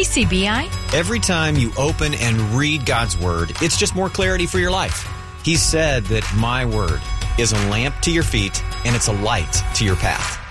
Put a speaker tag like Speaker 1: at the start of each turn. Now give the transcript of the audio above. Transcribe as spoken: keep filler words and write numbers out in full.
Speaker 1: C C B I.
Speaker 2: Every time you open and read God's Word, it's just more clarity for your life. He said that my Word is a lamp to your feet and it's a light to your path.